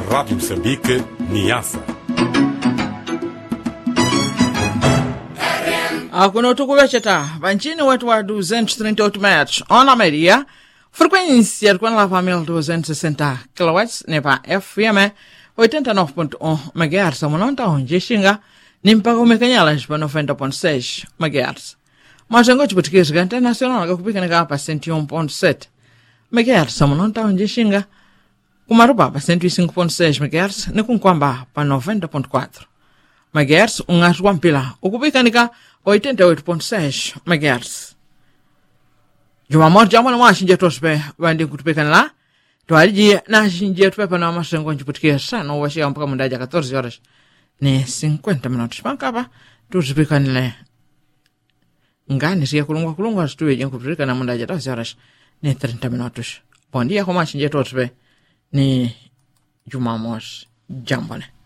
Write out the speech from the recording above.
Rádio Moçambique, Niassa. Akuno tukuvecheta vanchini wetu wa 238 metros ona media frequência de quando lava 1260 kW nepa FM 89.1 MHz mononta onde xinga nimpaka umekanyalas pa 90.6 MHz mazengo chiputikizika internacional kakupika nika pa 101.7 MHz mononta onde xinga kumarupa pa 105.6 MHz nikunkwamba pa 90.4 MHz ungati wampila ukupika nika 88.6 MHz. Jumamosi jambo na mwashinje tospe bandi kutupekana la twaliji na shinje tupepa na masengo njiputikia sana uwashia mpaka mundaja 14 horas ni 50 minutos pankapa tuzipekanile ngani siya kulungwa stuwe jengu kutupeka na mundaja 14 horas ni 30 minutos. Bom dia kwa mwashinje tospe ni Jumamosi jambo ne